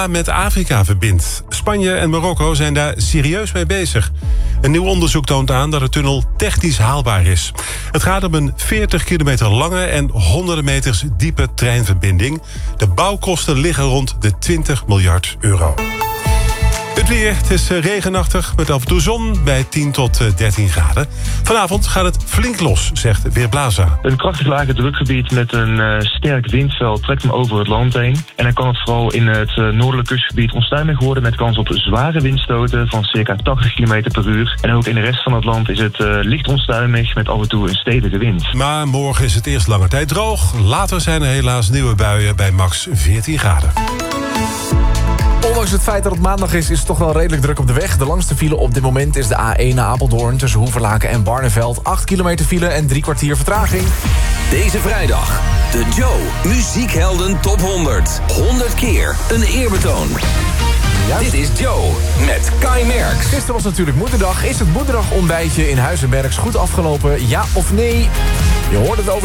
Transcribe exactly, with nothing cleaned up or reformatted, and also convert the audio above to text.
met Afrika verbindt. Spanje en Marokko zijn daar serieus mee bezig. Een nieuw onderzoek toont aan dat de tunnel technisch haalbaar is. Het gaat om een veertig kilometer lange en honderden meters diepe treinverbinding. De bouwkosten liggen rond de twintig miljard euro. Het weer, het is regenachtig met af en toe zon bij tien tot dertien graden. Vanavond gaat het flink los, zegt Weerplaza. Een krachtig lage drukgebied met een uh, sterk windveld trekt hem over het land heen. En dan kan het vooral in het uh, noordelijk kustgebied onstuimig worden met kans op zware windstoten van circa tachtig kilometer per uur. En ook in de rest van het land is het uh, licht onstuimig met af en toe een stevige wind. Maar morgen is het eerst lange tijd droog. Later zijn er helaas nieuwe buien bij max veertien graden. Ondanks het feit dat het maandag is, is het toch wel redelijk druk op de weg. De langste file op dit moment is de A één naar Apeldoorn tussen Hoeverlaken en Barneveld. acht kilometer file en drie kwartier vertraging. Deze vrijdag, de Joe Muziekhelden Top honderd. honderd keer een eerbetoon. Ja. Dit is Joe met Kai Merks. Gisteren was natuurlijk moederdag. Is het moederdag ontbijtje in Huis en Berks goed afgelopen? Ja of nee? Je hoort het over.